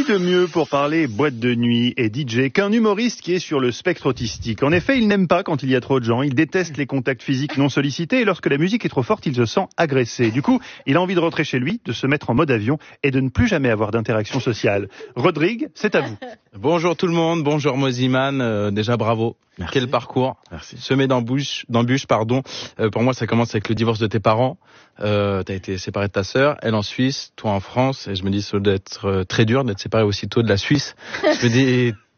Qui de mieux pour parler boîte de nuit et DJ qu'un humoriste qui est sur le spectre autistique. En effet, il n'aime pas quand il y a trop de gens, il déteste les contacts physiques non sollicités et lorsque la musique est trop forte, il se sent agressé. Du coup, il a envie de rentrer chez lui, de se mettre en mode avion et de ne plus jamais avoir d'interaction sociale. Rodrigue, c'est à vous. Bonjour tout le monde, bonjour Moziman, déjà bravo. Merci. Quel parcours. Merci. Semé d'embûches, pour moi ça commence avec le divorce de tes parents. T'as été séparé de ta sœur, elle en Suisse, toi en France, et je me dis ça doit être très dur d'être séparé aussitôt de la Suisse. Je me dis